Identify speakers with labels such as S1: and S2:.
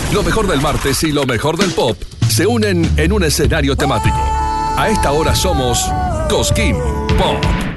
S1: Lo mejor del martes y lo mejor del pop se unen en un escenario temático. A esta hora somos Cosquín Pop.